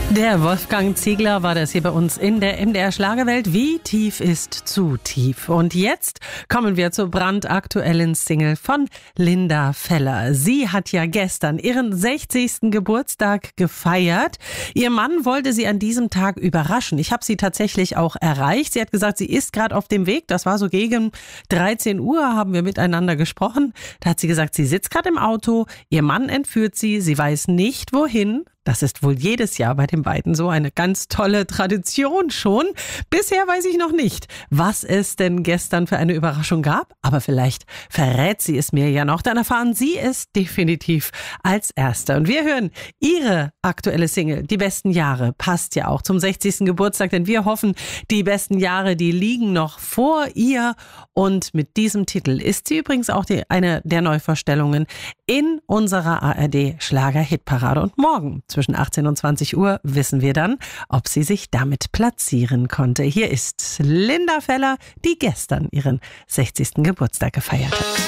Der Wolfgang Ziegler war das hier bei uns in der MDR Schlagerwelt. Wie tief ist zu tief? Und jetzt kommen wir zur brandaktuellen Single von Linda Feller. Sie hat ja gestern ihren 60. Geburtstag gefeiert. Ihr Mann wollte sie an diesem Tag überraschen. Ich habe sie tatsächlich auch erreicht. Sie hat gesagt, sie ist gerade auf dem Weg. Das war so gegen 13 Uhr, haben wir miteinander gesprochen. Da hat sie gesagt, sie sitzt gerade im Auto. Ihr Mann entführt sie. Sie weiß nicht, wohin. Das ist wohl jedes Jahr bei den beiden so eine ganz tolle Tradition schon. Bisher weiß ich noch nicht, was es denn gestern für eine Überraschung gab. Aber vielleicht verrät sie es mir ja noch. Dann erfahren Sie es definitiv als Erste. Und wir hören ihre aktuelle Single, Die besten Jahre, passt ja auch zum 60. Geburtstag. Denn wir hoffen, die besten Jahre, die liegen noch vor ihr. Und mit diesem Titel ist sie übrigens auch eine der Neuvorstellungen in unserer ARD-Schlager-Hitparade. Und morgen zwischen 18 und 20 Uhr wissen wir dann, ob sie sich damit platzieren konnte. Hier ist Linda Feller, die gestern ihren 60. Geburtstag gefeiert hat.